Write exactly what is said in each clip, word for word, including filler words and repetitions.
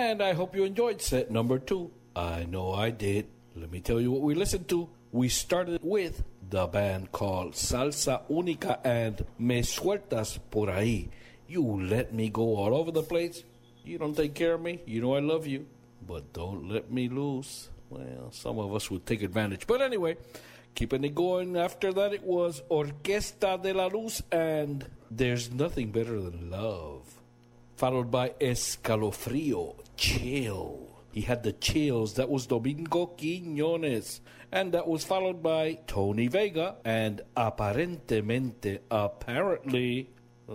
And I hope you enjoyed set number two. I know I did. Let me tell you what we listened to. We started with the band called Salsa Única and Me Sueltas Por Ahí. You let me go all over the place. You don't take care of me. You know I love you. But don't let me loose. Well, some of us would take advantage. But anyway, keeping it going, after that it was Orquesta de la Luz and There's Nothing Better Than Love. Followed by Escalofrío, Chill. He had the chills. That was Domingo Quiñones. And that was followed by Tony Vega and Aparentemente, Apparently.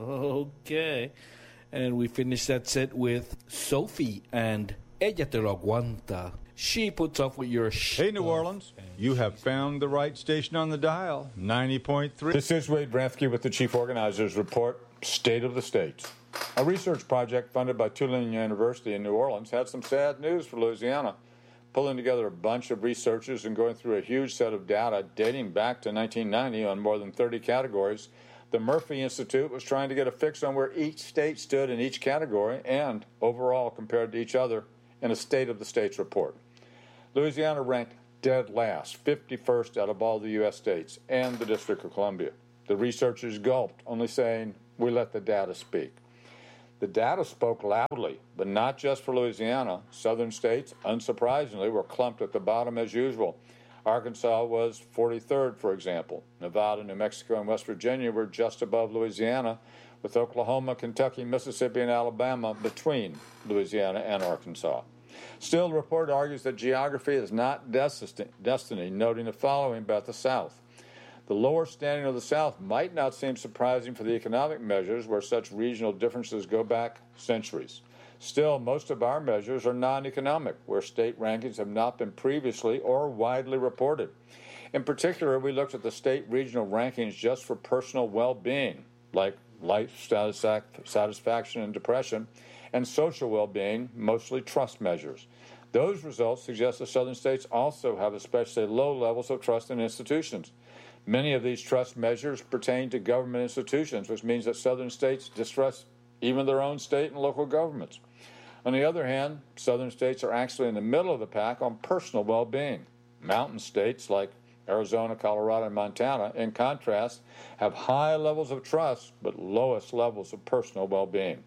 Okay. And we finished that set with Sophie and Ella Te Lo Aguanta. She puts up with your shit. Hey, New Orleans. You have found the right station on the dial, ninety point three. This is Wade Rathke with the Chief Organizer's Report, State of the States. A research project funded by Tulane University in New Orleans had some sad news for Louisiana. Pulling together a bunch of researchers and going through a huge set of data dating back to nineteen ninety on more than thirty categories, the Murphy Institute was trying to get a fix on where each state stood in each category and overall compared to each other in a State of the States report. Louisiana ranked dead last, fifty-first out of all the U S states and the District of Columbia. The researchers gulped, only saying, "We let the data speak." The data spoke loudly, but not just for Louisiana. Southern states, unsurprisingly, were clumped at the bottom as usual. Arkansas was forty-third, for example. Nevada, New Mexico, and West Virginia were just above Louisiana, with Oklahoma, Kentucky, Mississippi, and Alabama between Louisiana and Arkansas. Still, the report argues that geography is not destiny, noting the following about the South. The lower standing of the South might not seem surprising for the economic measures where such regional differences go back centuries. Still, most of our measures are non-economic, where state rankings have not been previously or widely reported. In particular, we looked at the state regional rankings just for personal well-being, like life satisfaction and depression, and social well-being, mostly trust measures. Those results suggest the southern states also have especially low levels of trust in institutions. Many of these trust measures pertain to government institutions, which means that southern states distrust even their own state and local governments. On the other hand, southern states are actually in the middle of the pack on personal well-being. Mountain states like Arizona, Colorado, and Montana, in contrast, have high levels of trust but lowest levels of personal well-being.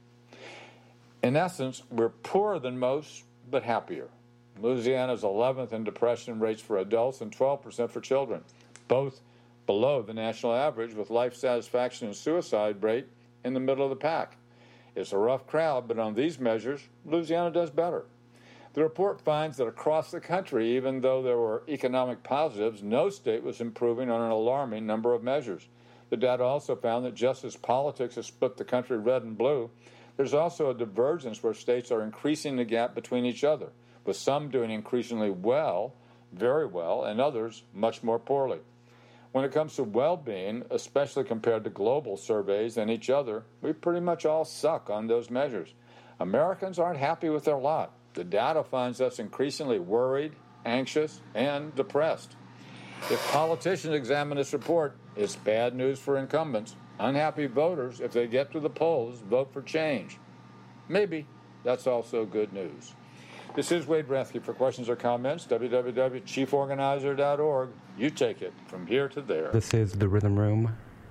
In essence, we're poorer than most, but happier. Louisiana is eleventh in depression rates for adults and twelve percent for children, both below the national average, with life satisfaction and suicide rate in the middle of the pack. It's a rough crowd, but on these measures, Louisiana does better. The report finds that across the country, even though there were economic positives, no state was improving on an alarming number of measures. The data also found that just as politics has split the country red and blue, there's also a divergence where states are increasing the gap between each other, with some doing increasingly well, very well, and others much more poorly. When it comes to well-being, especially compared to global surveys and each other, we pretty much all suck on those measures. Americans aren't happy with their lot. The data finds us increasingly worried, anxious, and depressed. If politicians examine this report, it's bad news for incumbents. Unhappy voters, if they get to the polls, vote for change. Maybe that's also good news. This is Wade Rathke. For questions or comments, w w w dot chief organizer dot org. You take it from here to there. This is the Rhythm Room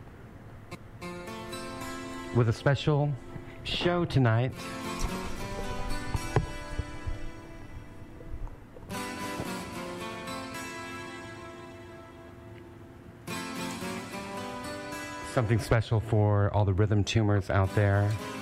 with a special show tonight. Something special for all the rhythm tumors out there.